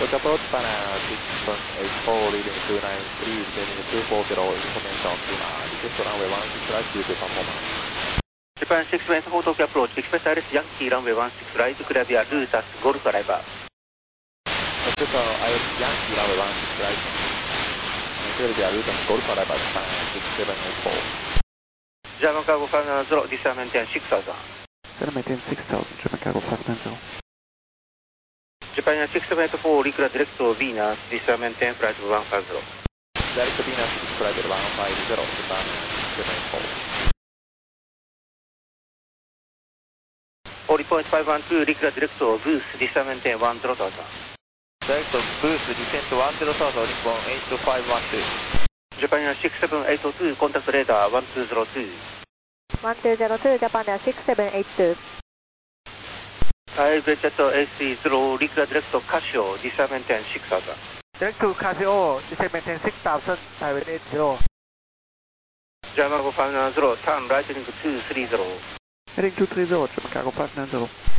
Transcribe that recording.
Look approach Pana 6.84 leading 293, descending 240, information to request runway 16 right, use performance. Japan 6 West Auto approach, expect Iris Yankee runway 16 right, clear via Lutas Golf arrival. Expect Iris Yankee runway 16 right, clear via Lutas Golf arrival, Japan 6784. German Cargo 590, descend maintain 6000. Descend maintain 6000, German Cargo 590. Japan 6784, reclear direct to Venus, descend maintain flight 150. Direct to Venus, flight 150, Japan 6784. 40.512, reclear direct to Booth, descend maintain 10,000. Direct to Booth, descend to 10,000, Nippon 8512. Japan 6782, contact radar 1202. 1202, Japan 6782. Jet AC0, reclear direct to Casio, descend maintain 6000. Direct to Casio, descend maintain 6000, Taiwan 80. German Cargo 590, turn right heading to 230. Heading 230, German Cargo 590.